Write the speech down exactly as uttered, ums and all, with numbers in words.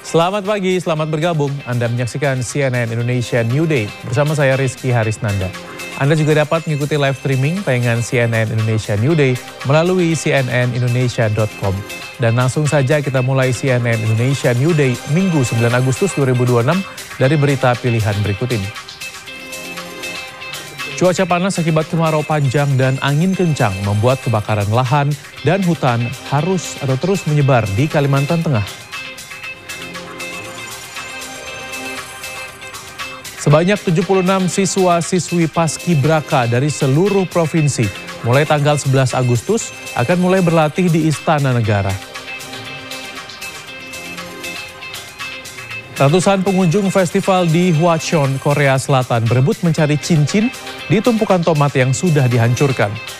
Selamat pagi, selamat bergabung. Anda menyaksikan C N N Indonesia New Day bersama saya Rizky Harisnanda. Anda juga dapat mengikuti live streaming tayangan C N N Indonesia New Day melalui c n n indonesia dot com. Dan langsung saja kita mulai C N N Indonesia New Day Minggu sembilan Agustus dua ribu dua puluh enam dari berita pilihan berikut ini. Cuaca panas akibat kemarau panjang dan angin kencang membuat kebakaran lahan dan hutan harus atau terus menyebar di Kalimantan Tengah. Sebanyak tujuh puluh enam siswa-siswi Paskibraka dari seluruh provinsi mulai tanggal sebelas Agustus akan mulai berlatih di Istana Negara. Ratusan pengunjung festival di Hwacheon, Korea Selatan berebut mencari cincin di tumpukan tomat yang sudah dihancurkan.